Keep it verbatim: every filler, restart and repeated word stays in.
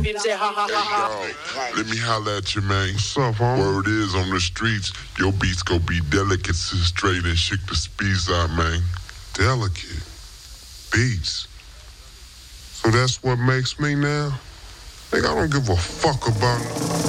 him say ha ha ha ha. Hey, yo, let me holler at you, man. What's up, homie? Word is on the streets, your beats gon' be delicate, sit straight and shake the speeds out, man. Delicate beats. So that's what makes me now? Nigga, I don't give a fuck about it.